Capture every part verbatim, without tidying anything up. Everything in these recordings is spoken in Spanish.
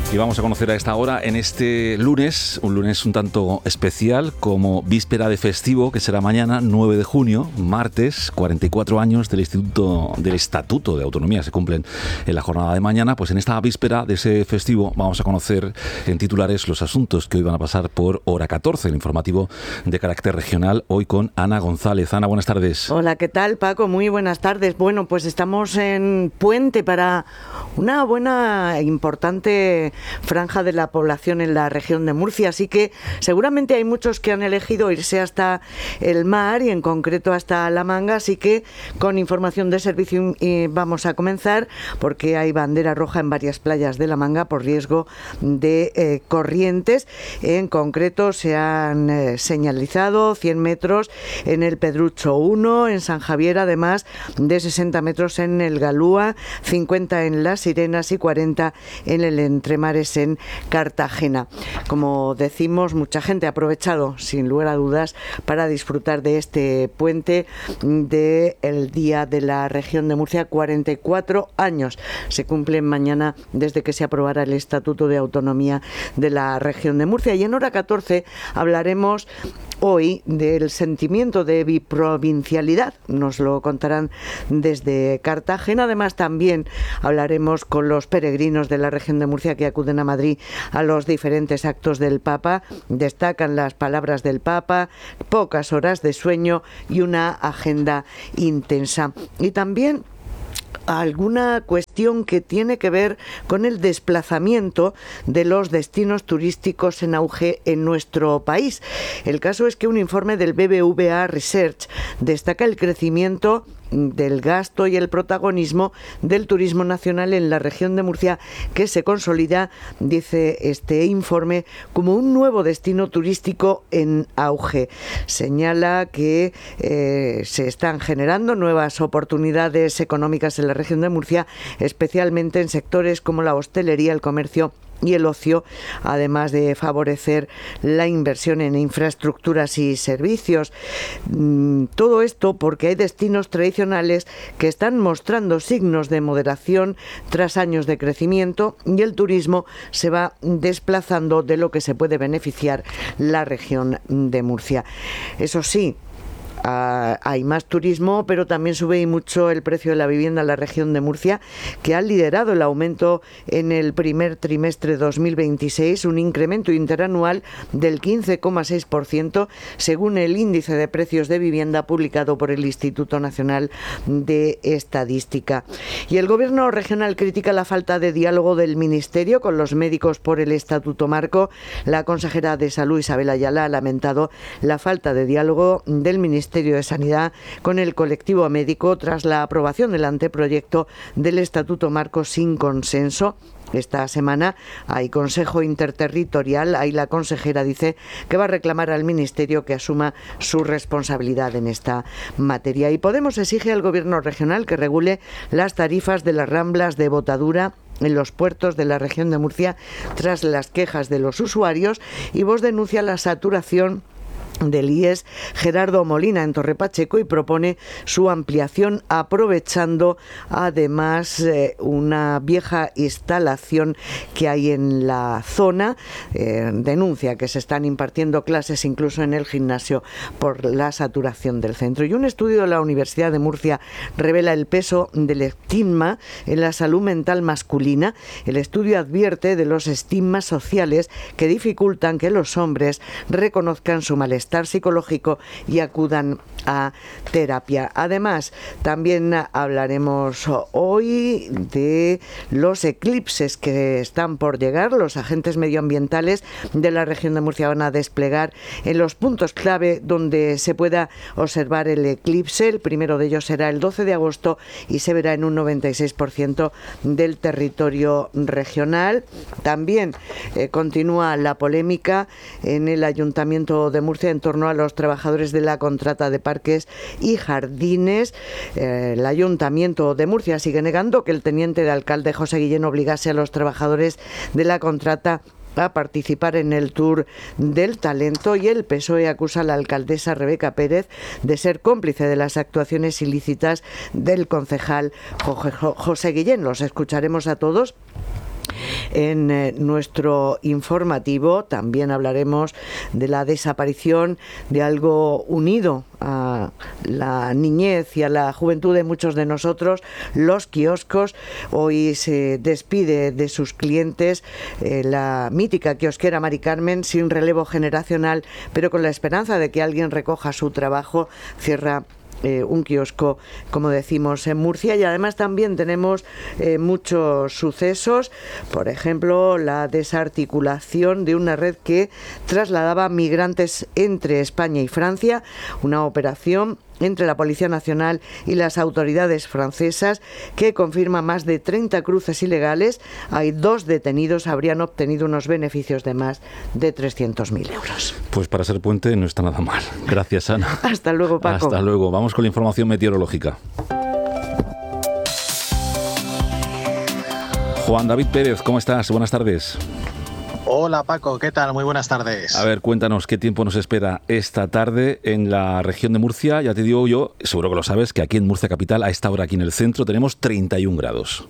Y vamos a conocer a esta hora, en este lunes, un lunes un tanto especial, como víspera de festivo, que será mañana, nueve de junio, martes, cuarenta y cuatro años del Instituto del Estatuto de Autonomía se cumplen en la jornada de mañana. Pues en esta víspera de ese festivo vamos a conocer en titulares los asuntos que hoy van a pasar por Hora catorce, el informativo de carácter regional, hoy con Ana González. Ana, buenas tardes. Hola, ¿qué tal, Paco? Muy buenas tardes. Bueno, pues estamos en puente para una buena e importante franja de la población en la región de Murcia, así que seguramente hay muchos que han elegido irse hasta el mar y en concreto hasta La Manga, así que con información de servicio eh, vamos a comenzar, porque hay bandera roja en varias playas de La Manga por riesgo de eh, corrientes. En concreto se han eh, señalizado cien metros en el Pedrucho uno, en San Javier, además de sesenta metros en el Galúa, cincuenta en Las Sirenas y cuarenta en el Entremares en Cartagena. Como decimos, mucha gente ha aprovechado, sin lugar a dudas, para disfrutar de este puente del Día de la Región de Murcia. Cuarenta y cuatro años se cumplen mañana desde que se aprobara el Estatuto de Autonomía de la Región de Murcia. Y en Hora catorce hablaremos hoy del sentimiento de biprovincialidad. Nos lo contarán desde Cartagena. Además, también hablaremos con los peregrinos de la región de Murcia que acuden a Madrid a los diferentes actos del Papa. Destacan las palabras del Papa, pocas horas de sueño y una agenda intensa. Y también alguna cuestión que tiene que ver con el desplazamiento de los destinos turísticos en auge en nuestro país. El caso es que un informe del B B V A Research destaca el crecimiento del gasto y el protagonismo del turismo nacional en la región de Murcia, que se consolida, dice este informe, como un nuevo destino turístico en auge. Señala que eh, se están generando nuevas oportunidades económicas en la región de Murcia, especialmente en sectores como la hostelería, el comercio y el ocio, además de favorecer la inversión en infraestructuras y servicios. Todo esto porque hay destinos tradicionales que están mostrando signos de moderación tras años de crecimiento, y el turismo se va desplazando de lo que se puede beneficiar la región de Murcia. Eso sí, Uh, hay más turismo, pero también sube y mucho el precio de la vivienda en la región de Murcia, que ha liderado el aumento en el primer trimestre de dos mil veintiséis, un incremento interanual del quince coma seis por ciento, según el índice de precios de vivienda publicado por el Instituto Nacional de Estadística. Y el Gobierno regional critica la falta de diálogo del Ministerio con los médicos por el Estatuto Marco. La consejera de Salud, Isabel Ayala, ha lamentado la falta de diálogo del Ministerio Ministerio de Sanidad con el colectivo médico tras la aprobación del anteproyecto del Estatuto Marco sin consenso. Esta semana hay Consejo Interterritorial. Ahí la consejera dice que va a reclamar al Ministerio que asuma su responsabilidad en esta materia. Y Podemos exige al Gobierno regional que regule las tarifas de las ramblas de botadura en los puertos de la región de Murcia tras las quejas de los usuarios. Y Vox denuncia la saturación del I E S Gerardo Molina en Torre Pacheco y propone su ampliación, aprovechando además eh, una vieja instalación que hay en la zona. Eh, denuncia que se están impartiendo clases incluso en el gimnasio por la saturación del centro. Y un estudio de la Universidad de Murcia revela el peso del estigma en la salud mental masculina. El estudio advierte de los estigmas sociales que dificultan que los hombres reconozcan su malestar psicológico y acudan a terapia. Además, también hablaremos hoy de los eclipses que están por llegar. Los agentes medioambientales de la región de Murcia van a desplegar en los puntos clave donde se pueda observar el eclipse. El primero de ellos será el doce de agosto y se verá en un noventa y seis por ciento del territorio regional. También eh, continúa la polémica en el Ayuntamiento de Murcia en torno a los trabajadores de la contrata de parques y jardines. Eh, el Ayuntamiento de Murcia sigue negando que el teniente de alcalde José Guillén obligase a los trabajadores de la contrata a participar en el Tour del Talento, y el P S O E acusa a la alcaldesa Rebeca Pérez de ser cómplice de las actuaciones ilícitas del concejal José Guillén. Los escucharemos a todos en eh, nuestro informativo. También hablaremos de la desaparición de algo unido a la niñez y a la juventud de muchos de nosotros, los kioscos. Hoy se despide de sus clientes eh, la mítica kiosquera Mari Carmen, sin relevo generacional, pero con la esperanza de que alguien recoja su trabajo. Cierra Eh, un kiosco, como decimos, en Murcia. Y además también tenemos eh, muchos sucesos, por ejemplo la desarticulación de una red que trasladaba migrantes entre España y Francia, una operación entre la Policía Nacional y las autoridades francesas que confirma más de treinta cruces ilegales. Hay dos detenidos, habrían obtenido unos beneficios de más de trescientos mil euros. Pues para ser puente no está nada mal. Gracias, Ana. Hasta luego, Paco. Hasta luego. Vamos con la información meteorológica. Juan David Pérez, ¿cómo estás? Buenas tardes. Hola Paco, ¿qué tal? Muy buenas tardes. A ver, cuéntanos qué tiempo nos espera esta tarde en la región de Murcia. Ya te digo yo, seguro que lo sabes, que aquí en Murcia capital, a esta hora aquí en el centro, tenemos treinta y un grados.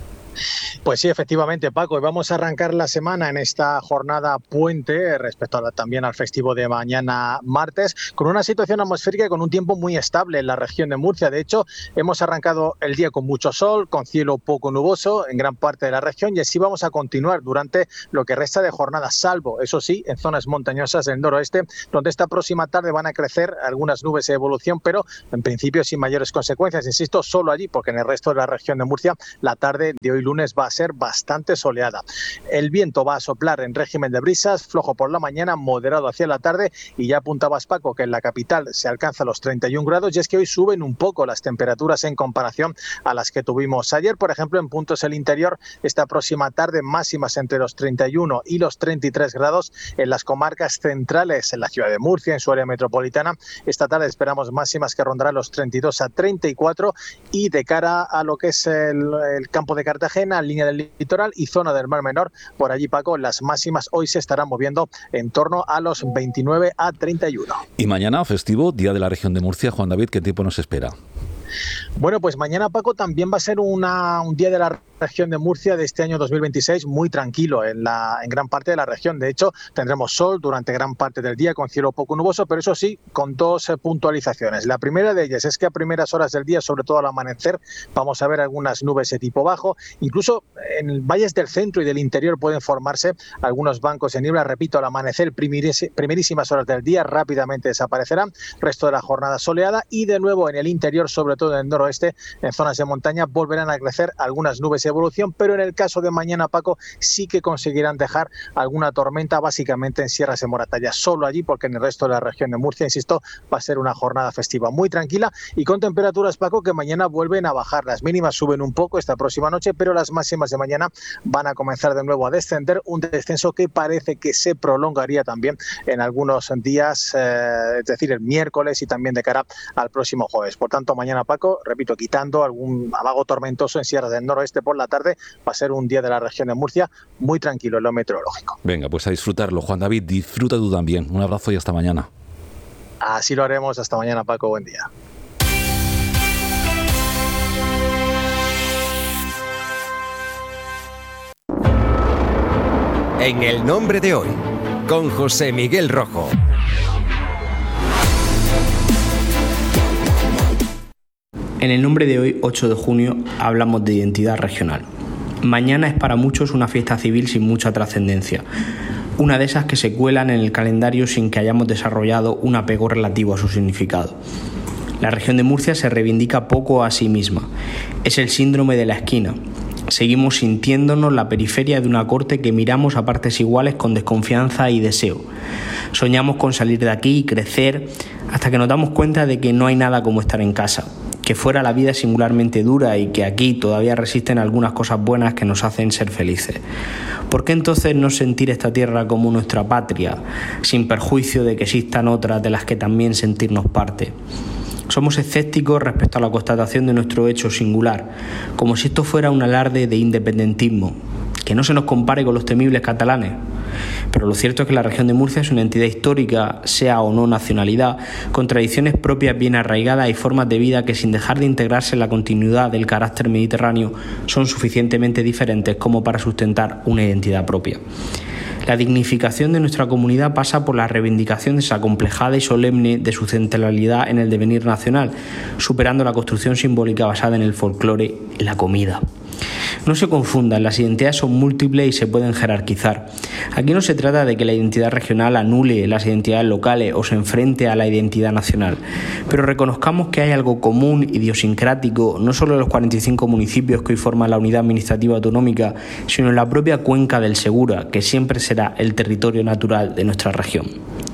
Pues sí, efectivamente, Paco, y vamos a arrancar la semana en esta jornada puente respecto a la, también al festivo de mañana martes, con una situación atmosférica y con un tiempo muy estable en la región de Murcia. De hecho, hemos arrancado el día con mucho sol, con cielo poco nuboso en gran parte de la región, y así vamos a continuar durante lo que resta de jornada, salvo, eso sí, en zonas montañosas del noroeste, donde esta próxima tarde van a crecer algunas nubes de evolución, pero en principio sin mayores consecuencias. Insisto, solo allí, porque en el resto de la región de Murcia la tarde de hoy lunes va a ser bastante soleada. El viento va a soplar en régimen de brisas, flojo por la mañana, moderado hacia la tarde, y ya apuntabas, Paco, que en la capital se alcanza los treinta y un grados, y es que hoy suben un poco las temperaturas en comparación a las que tuvimos ayer. Por ejemplo, en puntos del interior, esta próxima tarde máximas entre los treinta y uno y los treinta y tres grados en las comarcas centrales, en la ciudad de Murcia, en su área metropolitana. Esta tarde esperamos máximas que rondarán los treinta y dos a treinta y cuatro, y de cara a lo que es el, el campo de Cartagena, línea del litoral y zona del Mar Menor, por allí, Paco, las máximas hoy se estarán moviendo en torno a los veintinueve a treinta y uno. Y mañana, festivo, Día de la Región de Murcia. Juan David, ¿qué tiempo nos espera? Bueno, pues mañana, Paco, también va a ser una, un día de la región de Murcia de este año dos mil veintiséis muy tranquilo en, la, en gran parte de la región. De hecho, tendremos sol durante gran parte del día con cielo poco nuboso, pero eso sí, con dos eh, puntualizaciones. La primera de ellas es que a primeras horas del día, sobre todo al amanecer, vamos a ver algunas nubes de tipo bajo. Incluso en valles del centro y del interior pueden formarse algunos bancos de niebla. Repito, al amanecer, primerísimas horas del día, rápidamente desaparecerán. Resto de la jornada soleada, y de nuevo en el interior, sobre todo en el noroeste, en zonas de montaña, volverán a crecer algunas nubes de evolución, pero en el caso de mañana, Paco, sí que conseguirán dejar alguna tormenta, básicamente en Sierras de Moratalla, solo allí, porque en el resto de la región de Murcia, insisto, va a ser una jornada festiva muy tranquila y con temperaturas, Paco, que mañana vuelven a bajar. Las mínimas suben un poco esta próxima noche, pero las máximas de mañana van a comenzar de nuevo a descender, un descenso que parece que se prolongaría también en algunos días, eh, es decir, el miércoles y también de cara al próximo jueves. Por tanto, mañana, Paco, repito, quitando algún amago tormentoso en Sierras del Noroeste por la tarde, va a ser un día de la región de Murcia muy tranquilo en lo meteorológico. Venga, pues a disfrutarlo. Juan David, disfruta tú también. Un abrazo y hasta mañana. Así lo haremos. Hasta mañana, Paco. Buen día. En el nombre de hoy, con José Miguel Rojo. En el nombre de hoy, ocho de junio, hablamos de identidad regional. Mañana es para muchos una fiesta civil sin mucha trascendencia. Una de esas que se cuelan en el calendario sin que hayamos desarrollado un apego relativo a su significado. La región de Murcia se reivindica poco a sí misma. Es el síndrome de la esquina. Seguimos sintiéndonos la periferia de una corte que miramos a partes iguales con desconfianza y deseo. Soñamos con salir de aquí y crecer hasta que nos damos cuenta de que no hay nada como estar en casa, que fuera la vida es singularmente dura y que aquí todavía resisten algunas cosas buenas que nos hacen ser felices. ¿Por qué entonces no sentir esta tierra como nuestra patria, sin perjuicio de que existan otras de las que también sentirnos parte? Somos escépticos respecto a la constatación de nuestro hecho singular, como si esto fuera un alarde de independentismo. Que no se nos compare con los temibles catalanes. Pero lo cierto es que la región de Murcia es una entidad histórica, sea o no nacionalidad, con tradiciones propias bien arraigadas y formas de vida que, sin dejar de integrarse en la continuidad del carácter mediterráneo, son suficientemente diferentes como para sustentar una identidad propia. La dignificación de nuestra comunidad pasa por la reivindicación desacomplejada y solemne de su centralidad en el devenir nacional, superando la construcción simbólica basada en el folclore y la comida. No se confundan, las identidades son múltiples y se pueden jerarquizar. Aquí no se trata de que la identidad regional anule las identidades locales o se enfrente a la identidad nacional, pero reconozcamos que hay algo común, idiosincrático, no solo en los cuarenta y cinco municipios que hoy forman la unidad administrativa autonómica, sino en la propia cuenca del Segura, que siempre será el territorio natural de nuestra región.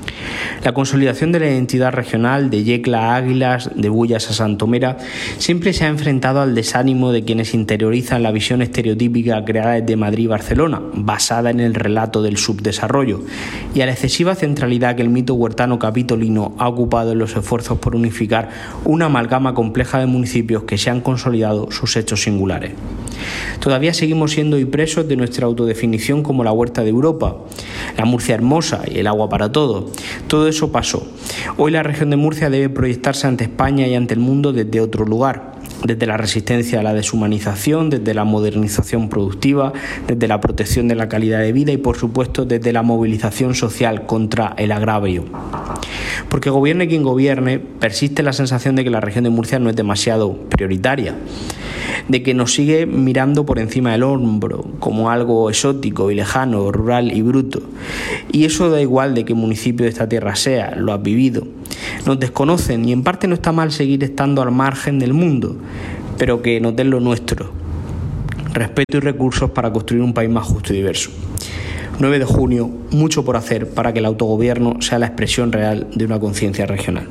La consolidación de la identidad regional de Yecla a Águilas, de Bullas a Santomera, siempre se ha enfrentado al desánimo de quienes interiorizan la visión estereotípica creada desde Madrid y Barcelona, basada en el relato del subdesarrollo, y a la excesiva centralidad que el mito huertano capitolino ha ocupado en los esfuerzos por unificar una amalgama compleja de municipios que se han consolidado sus hechos singulares. Todavía seguimos siendo hoy presos de nuestra autodefinición como la huerta de Europa, la Murcia hermosa y el agua para todos. Todo eso pasó. Hoy la región de Murcia debe proyectarse ante España y ante el mundo desde otro lugar, desde la resistencia a la deshumanización, desde la modernización productiva, desde la protección de la calidad de vida y, por supuesto, desde la movilización social contra el agravio. Porque gobierne quien gobierne, persiste la sensación de que la región de Murcia no es demasiado prioritaria, de que nos sigue mirando por encima del hombro, como algo exótico y lejano, rural y bruto. Y eso da igual de qué municipio de esta tierra sea, lo has vivido. Nos desconocen y en parte no está mal seguir estando al margen del mundo, pero que nos den lo nuestro. Respeto y recursos para construir un país más justo y diverso. nueve de junio, mucho por hacer para que el autogobierno sea la expresión real de una conciencia regional.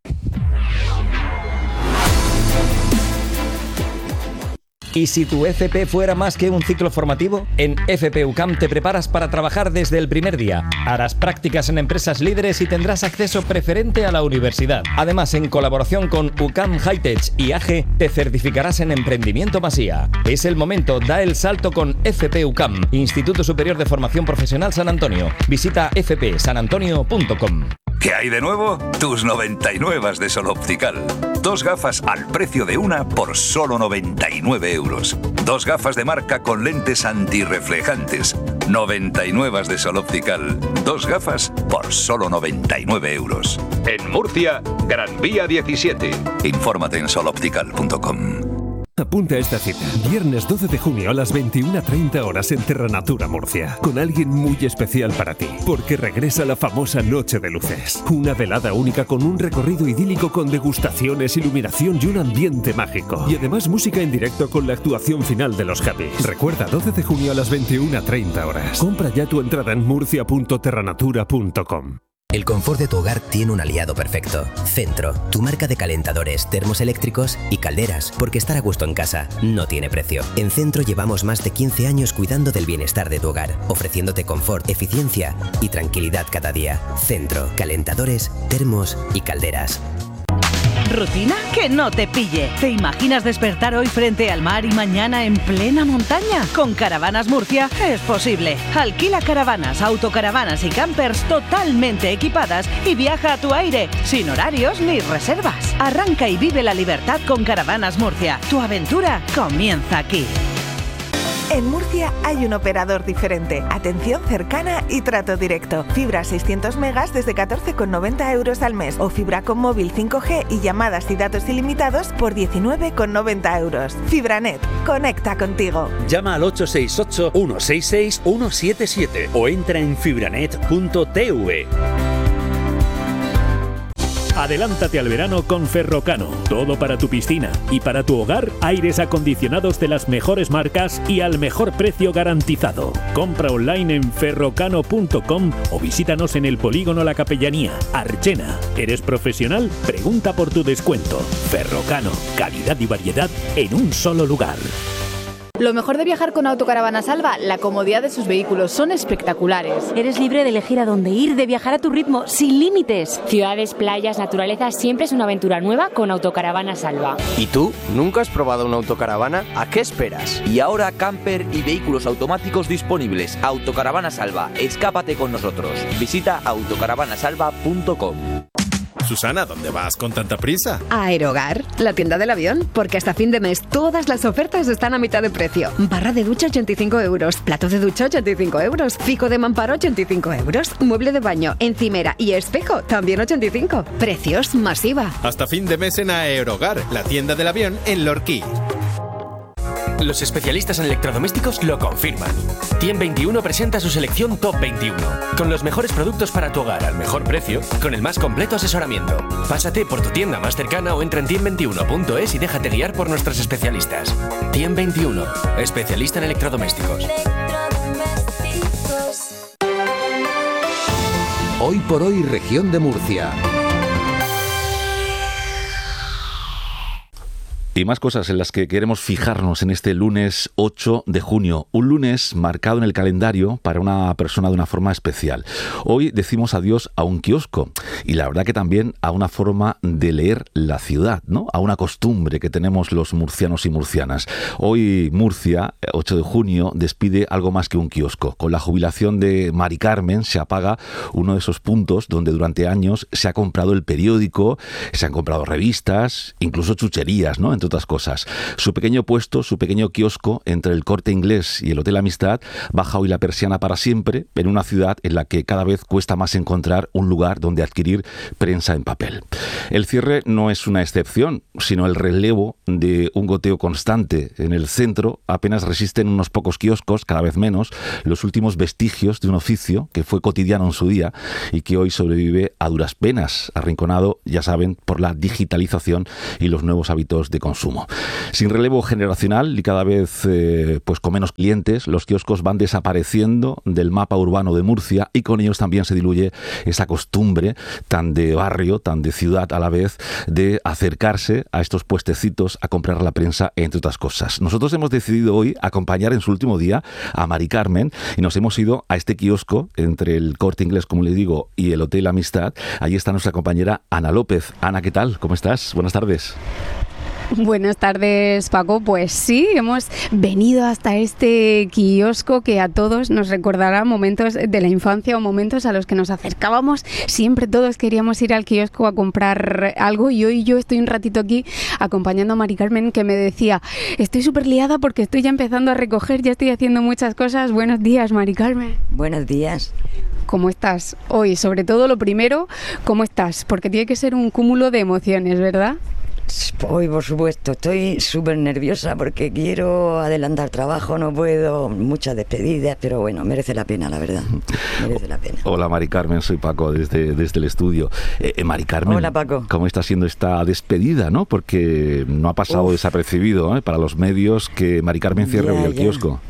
¿Y si tu F P fuera más que un ciclo formativo? En F P U C A M te preparas para trabajar desde el primer día. Harás prácticas en empresas líderes y tendrás acceso preferente a la universidad. Además, en colaboración con U C A M Hightech y A G E, te certificarás en Emprendimiento Masía. Es el momento, da el salto con F P U C A M, Instituto Superior de Formación Profesional San Antonio. Visita f p san antonio punto com. ¿Qué hay de nuevo? Tus noventa y nueve de Sol Optical. Dos gafas al precio de una por solo noventa y nueve euros. Dos gafas de marca con lentes antirreflejantes. noventa y nueve de Sol Optical. Dos gafas por solo noventa y nueve euros. En Murcia, Gran Vía diecisiete. Infórmate en sol optical punto com. Apunta a esta cita. Viernes doce de junio a las veintiuna treinta horas en Terranatura Murcia. Con alguien muy especial para ti. Porque regresa la famosa Noche de Luces. Una velada única con un recorrido idílico con degustaciones, iluminación y un ambiente mágico. Y además música en directo con la actuación final de los Happys. Recuerda, doce de junio a las veintiuna treinta horas. Compra ya tu entrada en murcia punto terranatura punto com. El confort de tu hogar tiene un aliado perfecto. Centro, tu marca de calentadores, termos eléctricos y calderas, porque estar a gusto en casa no tiene precio. En Centro llevamos más de quince años cuidando del bienestar de tu hogar, ofreciéndote confort, eficiencia y tranquilidad cada día. Centro, calentadores, termos y calderas. ¿Rutina? Que no te pille. ¿Te imaginas despertar hoy frente al mar y mañana en plena montaña? Con Caravanas Murcia es posible. Alquila caravanas, autocaravanas y campers totalmente equipadas y viaja a tu aire, sin horarios ni reservas. Arranca y vive la libertad con Caravanas Murcia. Tu aventura comienza aquí. En Murcia hay un operador diferente, atención cercana y trato directo. Fibra seiscientos megas desde catorce con noventa euros al mes o fibra con móvil cinco G y llamadas y datos ilimitados por diecinueve con noventa euros. Fibranet, conecta contigo. Llama al ocho seis ocho, uno seis seis, uno siete siete o entra en fibranet punto t v. Adelántate al verano con Ferrocano. Todo para tu piscina y para tu hogar, aires acondicionados de las mejores marcas y al mejor precio garantizado. Compra online en ferrocano punto com o visítanos en el Polígono La Capellanía, Archena. ¿Eres profesional? Pregunta por tu descuento. Ferrocano, calidad y variedad en un solo lugar. Lo mejor de viajar con Autocaravana Salva, la comodidad de sus vehículos, son espectaculares. Eres libre de elegir a dónde ir, de viajar a tu ritmo, sin límites. Ciudades, playas, naturaleza, siempre es una aventura nueva con Autocaravana Salva. ¿Y tú? ¿Nunca has probado una autocaravana? ¿A qué esperas? Y ahora camper y vehículos automáticos disponibles. Autocaravana Salva, escápate con nosotros. Visita autocaravana salva punto com. Susana, ¿dónde vas con tanta prisa? A Aerogar, la tienda del avión, porque hasta fin de mes todas las ofertas están a mitad de precio. Barra de ducha ochenta y cinco euros, plato de ducha ochenta y cinco euros, fico de mamparo ochenta y cinco euros, mueble de baño, encimera y espejo también ochenta y cinco. Precios masiva. Hasta fin de mes en Aerogar, la tienda del avión en Lorquí. Los especialistas en electrodomésticos lo confirman. Tiem veintiuno presenta su selección Top veintiuno, con los mejores productos para tu hogar al mejor precio, con el más completo asesoramiento. Pásate por tu tienda más cercana o entra en tiem veintiuno punto es y déjate guiar por nuestros especialistas. Tiem veintiuno, especialista en electrodomésticos. Hoy por hoy, región de Murcia. Y más cosas en las que queremos fijarnos en este lunes ocho de junio. Un lunes marcado en el calendario para una persona de una forma especial. Hoy decimos adiós a un kiosco y la verdad que también a una forma de leer la ciudad, ¿no? A una costumbre que tenemos los murcianos y murcianas. Hoy Murcia, ocho de junio, despide algo más que un kiosco. Con la jubilación de Mari Carmen se apaga uno de esos puntos donde durante años se ha comprado el periódico, se han comprado revistas, incluso chucherías, ¿no? Entre otras cosas. Su pequeño puesto, su pequeño kiosco entre el Corte Inglés y el Hotel Amistad baja hoy la persiana para siempre en una ciudad en la que cada vez cuesta más encontrar un lugar donde adquirir prensa en papel. El cierre no es una excepción, sino el relevo de un goteo constante. En el centro apenas resisten unos pocos kioscos, cada vez menos, los últimos vestigios de un oficio que fue cotidiano en su día y que hoy sobrevive a duras penas, arrinconado, ya saben, por la digitalización y los nuevos hábitos de consumo. Sin relevo generacional y cada vez eh, pues con menos clientes, los kioscos van desapareciendo del mapa urbano de Murcia y con ellos también se diluye esa costumbre tan de barrio, tan de ciudad a la vez, de acercarse a estos puestecitos a comprar la prensa, entre otras cosas. Nosotros hemos decidido hoy acompañar en su último día a Mari Carmen y nos hemos ido a este kiosco entre el Corte Inglés, como le digo, y el Hotel Amistad. Allí está nuestra compañera Ana López. Ana, ¿qué tal? ¿Cómo estás? Buenas tardes. Buenas tardes, Paco. Pues sí, hemos venido hasta este kiosco que a todos nos recordará momentos de la infancia o momentos a los que nos acercábamos. Siempre todos queríamos ir al kiosco a comprar algo y hoy yo estoy un ratito aquí acompañando a Mari Carmen, que me decía, estoy súper liada porque estoy ya empezando a recoger, ya estoy haciendo muchas cosas. Buenos días, Mari Carmen. Buenos días. ¿Cómo estás hoy? Sobre todo lo primero, ¿cómo estás? Porque tiene que ser un cúmulo de emociones, ¿verdad? Hoy, por supuesto, estoy súper nerviosa porque quiero adelantar trabajo, no puedo, muchas despedidas, pero bueno, merece la pena, la verdad, merece la pena. Hola Mari Carmen, soy Paco desde, desde el estudio. Eh, eh, Mari Carmen, hola Paco. ¿Cómo está siendo esta despedida, no? Porque no ha pasado Uf. desapercibido ¿eh? para los medios que Mari Carmen cierre hoy el kiosco.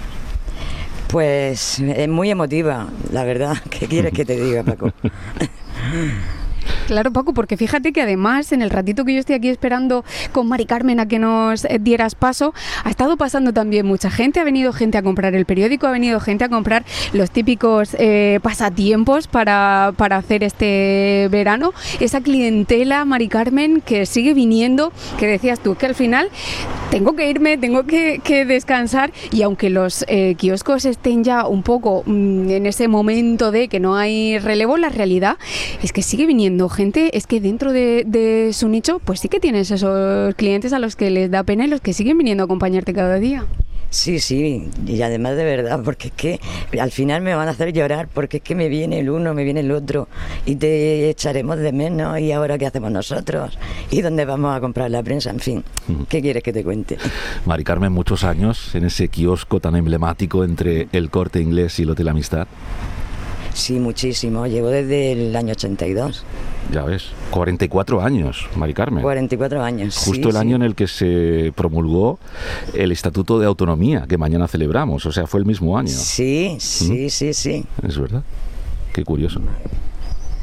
Pues es muy emotiva, la verdad. ¿Qué quieres que te diga, Paco? Claro, Paco, porque fíjate que además en el ratito que yo estoy aquí esperando con Mari Carmen a que nos dieras paso, ha estado pasando también mucha gente, ha venido gente a comprar el periódico, ha venido gente a comprar los típicos eh, pasatiempos para, para hacer este verano. Esa clientela, Mari Carmen, que sigue viniendo, que decías tú, que al final tengo que irme, tengo que, que descansar, y aunque los eh, kioscos estén ya un poco mmm, en ese momento de que no hay relevo, la realidad es que sigue viniendo gente, es que dentro de, de su nicho, pues sí que tienes esos clientes a los que les da pena y los que siguen viniendo a acompañarte cada día. Sí, sí, y además de verdad, porque es que al final me van a hacer llorar, porque es que me viene el uno, me viene el otro, y te echaremos de menos, y ahora qué hacemos nosotros, y dónde vamos a comprar la prensa, en fin, ¿qué quieres que te cuente? Mari Carmen, muchos años en ese kiosco tan emblemático entre el Corte Inglés y el Hotel Amistad. Sí, muchísimo. Llevo desde el año ochenta y dos. Ya ves, cuarenta y cuatro años, Mari Carmen. cuarenta y cuatro años, Justo sí, el año sí. en el que se promulgó el Estatuto de Autonomía, que mañana celebramos. O sea, fue el mismo año. Sí, sí, ¿Mm? sí, sí. Es verdad. Qué curioso.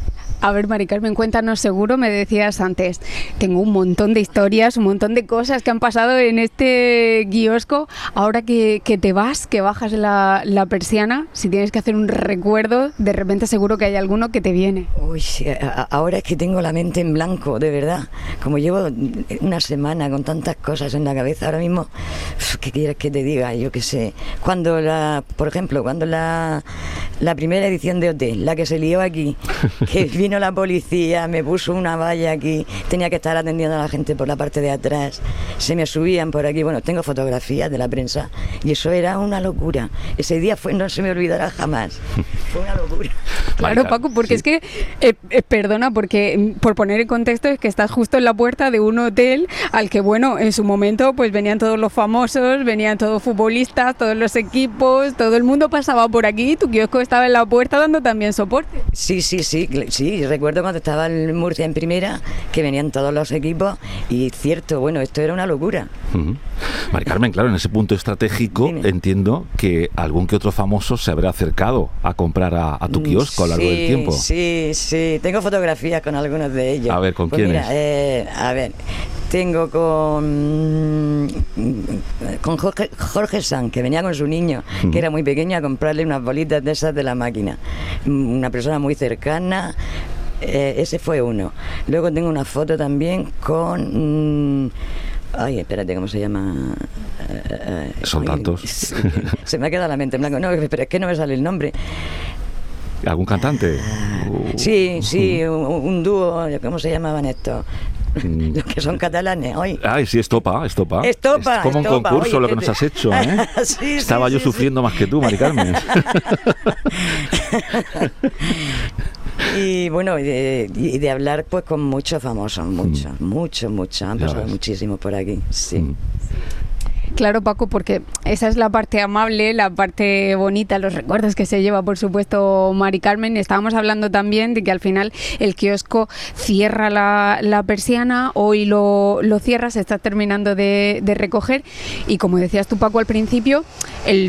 A ver, Mari Carmen, cuéntanos, seguro me decías antes, tengo un montón de historias, un montón de cosas que han pasado en este kiosco. Ahora que, que te vas, que bajas la, la persiana, si tienes que hacer un recuerdo, de repente seguro que hay alguno que te viene. Uy, sí, a- ahora es que tengo la mente en blanco, de verdad. Como llevo una semana con tantas cosas en la cabeza, ahora mismo, ¿qué quieres que te diga? Yo qué sé. Cuando la, por ejemplo, cuando la, la primera edición de O T, la que se lió aquí, que vino la policía, me puso una valla aquí, tenía que estar atendiendo a la gente por la parte de atrás, se me subían por aquí, bueno, tengo fotografías de la prensa y eso era una locura. Ese día fue, no se me olvidará jamás. Fue una locura. Claro, Paco, porque sí. es que, eh, eh, perdona, porque por poner en contexto es que estás justo en la puerta de un hotel al que, bueno, en su momento pues venían todos los famosos, venían todos futbolistas, todos los equipos, todo el mundo pasaba por aquí, tu kiosco estaba en la puerta dando también soporte. Sí, sí, sí, sí, recuerdo cuando estaba el Murcia en primera, que venían todos los equipos y cierto, bueno, esto era una locura. Uh-huh. Mari Carmen, claro, en ese punto estratégico Dime. entiendo que algún que otro famoso se habrá acercado a comprar a, a tu kiosco a lo largo sí, del tiempo. Sí, sí, tengo fotografías con algunos de ellos. A ver, ¿con pues quiénes? Mira, eh, a ver, tengo con con Jorge, Jorge Sanz, que venía con su niño, uh-huh. que era muy pequeño, a comprarle unas bolitas de esas de la máquina. Una persona muy cercana. Eh, ese fue uno. Luego tengo una foto también con... Mmm, ay, espérate, ¿cómo se llama? Eh, Son ay, tantos. Se, se me ha quedado la mente en blanco. No, pero es que no me sale el nombre. ¿Algún cantante? Uh, sí, sí, un, un dúo, ¿cómo se llamaban estos? Los que son catalanes hoy. Ay, sí, Estopa, Estopa. Estopa, es como Estopa, un concurso oye, lo que nos has hecho, ¿eh? sí, Estaba sí, yo sí, sufriendo sí. más que tú, Mari Carmen. Y bueno, y de, y de hablar pues con muchos famosos, muchos, mm. muchos, muchos. Han Ya pasado ves. muchísimos por aquí, sí. Mm. Claro, Paco, porque esa es la parte amable, la parte bonita, los recuerdos que se lleva, por supuesto, Mari Carmen. Estábamos hablando también de que al final el kiosco cierra la, la persiana, hoy lo, lo cierra, se está terminando de, de recoger y como decías tú, Paco, al principio, el